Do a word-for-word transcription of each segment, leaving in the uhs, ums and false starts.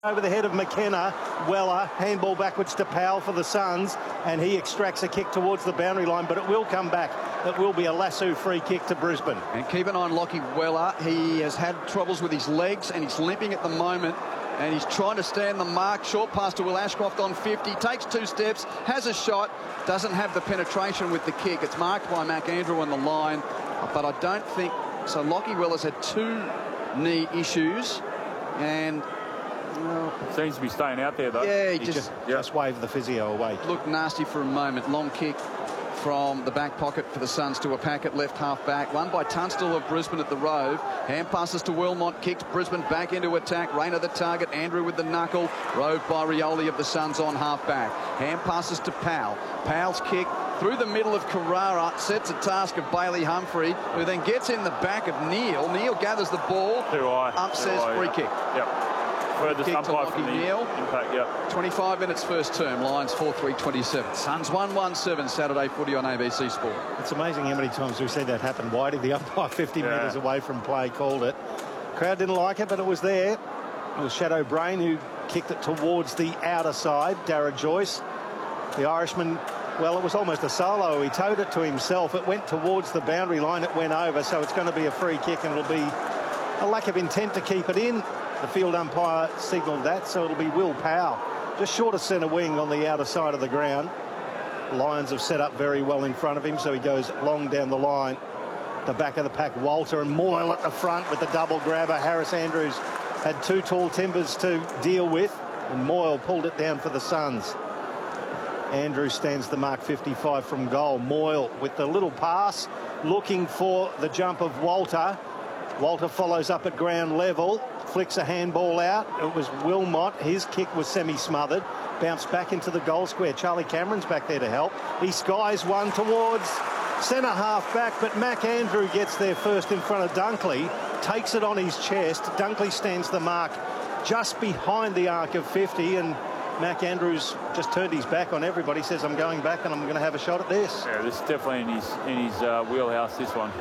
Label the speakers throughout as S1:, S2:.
S1: Over the head of McKenna, Weller, handball backwards to Powell for the Suns, and he extracts a kick towards the boundary line, but it will come back. It will be a lasso free kick to Brisbane.
S2: And keep an eye on Lockie Weller. He has had troubles with his legs and he's limping at the moment, and he's trying to stand the mark. Short pass to Will Ashcroft on fifty, takes two steps, has a shot, doesn't have the penetration with the kick. It's marked by Mac Andrew on the line, but I don't think so. Lockie Weller's had two knee issues, and
S3: well, seems to be staying out there, though.
S2: Yeah, he,
S1: he
S2: just,
S1: just,
S3: yeah.
S1: just waved the physio away.
S2: Looked nasty for a moment. Long kick from the back pocket for the Suns to a packet left half back. Won by Tunstall of Brisbane at the Rove. Hand passes to Wilmot. Kicks Brisbane back into attack. Rayner the target. Andrew with the knuckle. Rove by Rioli of the Suns on half back. Hand passes to Powell. Powell's kick through the middle of Carrara sets a task of Bailey Humphrey, who then gets in the back of Neil. Neil gathers the ball.
S3: Too high.
S2: Ump says free kick.
S3: Yep. Furthest umpire from the
S2: Neil.
S3: impact, yep.
S2: twenty-five minutes first term. Lions four three twenty-seven. Suns one one seven Saturday footy on A B C Sport.
S1: It's amazing how many times we've seen that happen. Why did the umpire fifty yeah. metres away from play called it? Crowd didn't like it, but it was there. It was Shadow Brain who kicked it towards the outer side. Dara Joyce, the Irishman, well, it was almost a solo. He towed it to himself. It went towards the boundary line. It went over, so it's going to be a free kick, and it'll be a lack of intent to keep it in. The field umpire signalled that, so it'll be Will Powell, just short of centre wing on the outer side of the ground. Lions have set up very well in front of him, so he goes long down the line. The back of the pack, Walter and Moyle at the front with the double grabber. Harris Andrews had two tall timbers to deal with, and Moyle pulled it down for the Suns. Andrews stands the mark fifty-five from goal. Moyle with the little pass, looking for the jump of Walter. Walter follows up at ground level, flicks a handball out. It was Wilmot. His kick was semi-smothered. Bounced back into the goal square. Charlie Cameron's back there to help. He skies one towards centre half back, but Mac Andrew gets there first in front of Dunkley. Takes it on his chest. Dunkley stands the mark just behind the arc of fifty, and Mac Andrews just turned his back on everybody. Says, I'm going back and I'm going to have a shot at this.
S3: Yeah, this is definitely in his, in his uh, wheelhouse, this one.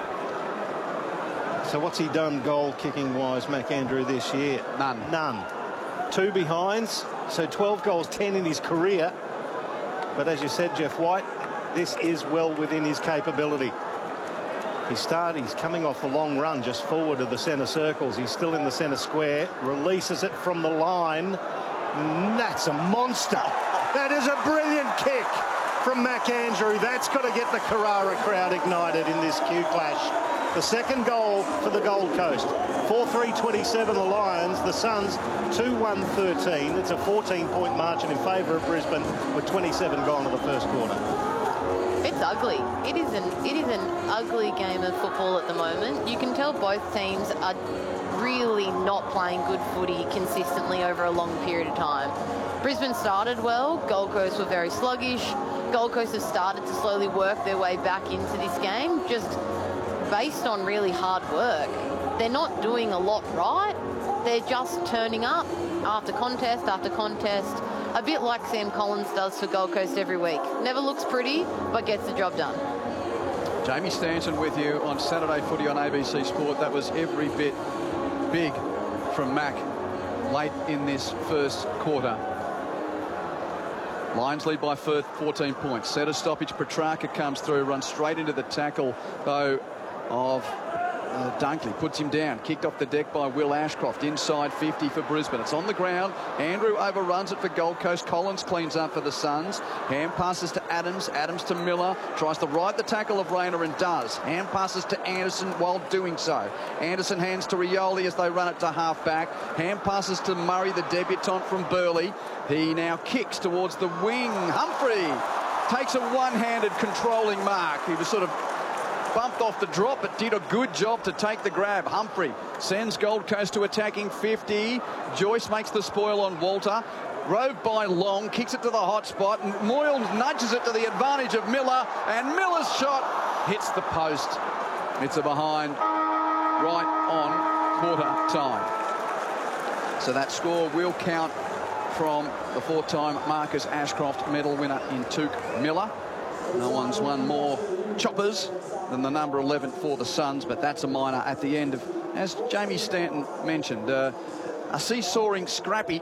S1: So what's he done goal-kicking wise, Mac Andrew, this year?
S2: None.
S1: None. Two behinds, so twelve goals, ten in his career. But as you said, Jeff White, this is well within his capability. He started, he's coming off the long run just forward of the centre circles. He's still in the centre square, releases it from the line. That's a monster. That is a brilliant kick from Mac Andrew. That's got to get the Carrara crowd ignited in this Q clash. The second goal for the Gold Coast. four three twenty-seven the Lions. The Suns two one thirteen. It's a fourteen point margin in favour of Brisbane with twenty-seven gone in the first quarter.
S4: It's ugly. It is an it is an ugly game of football at the moment. You can tell both teams are really not playing good footy consistently over a long period of time. Brisbane started well. Gold Coast were very sluggish. Gold Coast have started to slowly work their way back into this game, just based on really hard work. They're not doing a lot right. They're just turning up after contest after contest, a bit like Sam Collins does for Gold Coast every week. Never looks pretty, but gets the job done.
S2: Jamie Stanton with you on Saturday footy on A B C Sport. That was every bit big from Mac late in this first quarter. Lions lead by fourteen points. Set a stoppage. Petrarca comes through, runs straight into the tackle, though, of uh, Dunkley. Puts him down. Kicked off the deck by Will Ashcroft. Inside fifty for Brisbane. It's on the ground. Andrew overruns it for Gold Coast. Collins cleans up for the Suns. Hand passes to Adams. Adams to Miller. Tries to ride the tackle of Rayner and does. Hand passes to Anderson while doing so. Anderson hands to Rioli as they run it to half back. Hand passes to Murray, the debutant from Burleigh. He now kicks towards the wing. Humphrey takes a one-handed controlling mark. He was sort of bumped off the drop, but did a good job to take the grab. Humphrey sends Gold Coast to attacking fifty. Joyce makes the spoil on Walter. Rove by Long, kicks it to the hot spot. Moyle nudges it to the advantage of Miller, and Miller's shot hits the post. It's a behind right on quarter time. So that score will count from the four-time Marcus Ashcroft medal winner in Touk Miller. No one's won more choppers than the number eleven for the Suns, but that's a minor at the end of, as Jamie Stanton mentioned, uh, A seesawing scrappy